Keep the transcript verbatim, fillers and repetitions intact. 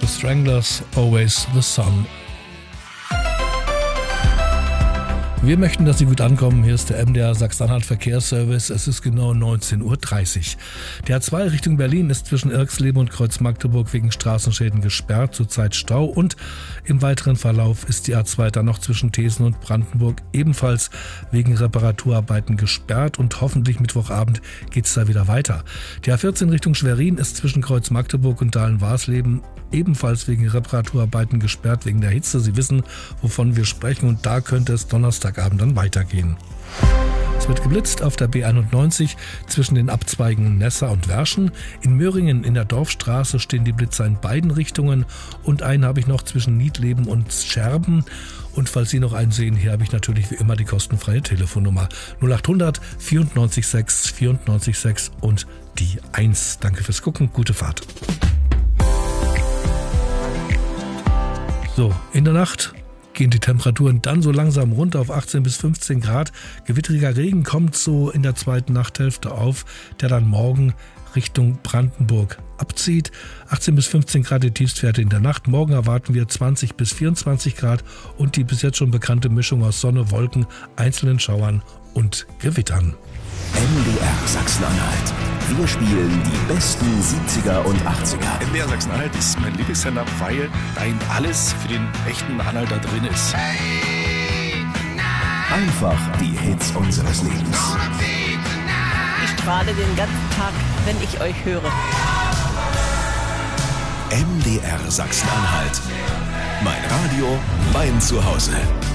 The Stranglers, Always the Sun. Wir möchten, dass Sie gut ankommen. Hier ist der M D R Sachsen-Anhalt Verkehrsservice. Es ist genau neunzehn Uhr dreißig. Die A zwei Richtung Berlin ist zwischen Irxleben und Kreuz-Magdeburg wegen Straßenschäden gesperrt, zurzeit Stau. Und im weiteren Verlauf ist die A zwei dann noch zwischen Thesen und Brandenburg ebenfalls wegen Reparaturarbeiten gesperrt. Und hoffentlich Mittwochabend geht es da wieder weiter. Die A vierzehn Richtung Schwerin ist zwischen Kreuz-Magdeburg und Dahlen-Warsleben ebenfalls wegen Reparaturarbeiten gesperrt, wegen der Hitze. Sie wissen, wovon wir sprechen, und da könnte es Donnerstagabend dann weitergehen. Es wird geblitzt auf der B einundneunzig zwischen den Abzweigungen Nessa und Werschen. In Möhringen in der Dorfstraße stehen die Blitzer in beiden Richtungen, und einen habe ich noch zwischen Niedleben und Scherben. Und falls Sie noch einen sehen, hier habe ich natürlich wie immer die kostenfreie Telefonnummer null achthundert vierundneunzig sechs vierundneunzig sechs und die eins. Danke fürs Gucken, gute Fahrt. So, in der Nacht gehen die Temperaturen dann so langsam runter auf achtzehn bis fünfzehn Grad. Gewittriger Regen kommt so in der zweiten Nachthälfte auf, der dann morgen Richtung Brandenburg abzieht. achtzehn bis fünfzehn Grad die Tiefstwerte in der Nacht. Morgen erwarten wir zwanzig bis vierundzwanzig Grad und die bis jetzt schon bekannte Mischung aus Sonne, Wolken, einzelnen Schauern und Gewittern. M D R Sachsen-Anhalt. Wir spielen die besten siebziger und achtziger. M D R Sachsen-Anhalt ist mein Lieblingssender, weil da eben alles für den echten Anhalter drin ist. Einfach die Hits unseres Lebens. Ich strahle den ganzen Tag, wenn ich euch höre. M D R Sachsen-Anhalt. Mein Radio, mein Zuhause.